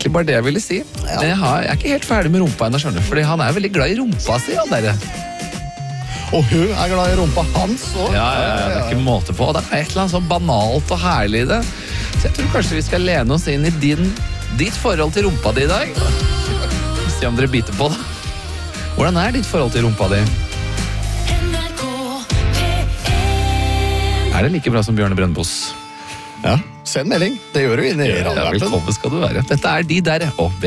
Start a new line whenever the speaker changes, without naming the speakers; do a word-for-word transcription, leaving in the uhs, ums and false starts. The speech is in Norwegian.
egentlig bare det jeg ville si. Men jeg, har, jeg er ikke helt ferdig med rumpa ennå, skjønner du, fordi han er veldig glad i rumpa si, han der.
Og hun er glad i rumpa hans også.
Ja, ja, ja, det er ikke måte på. Og det er et eller annet sånn banalt og herlig i det. Så jeg tror kanskje vi skal lene oss inn i din, ditt forhold til rumpa di i dag. Se om dere biter på det. Hvordan er ditt forhold til rumpa di? Er det like bra som Bjørne Brøndbos?
Ja, send melding. Det gjør du inn i
Ja,
radioappen.
velkommen skal du være. Dette er De Der, og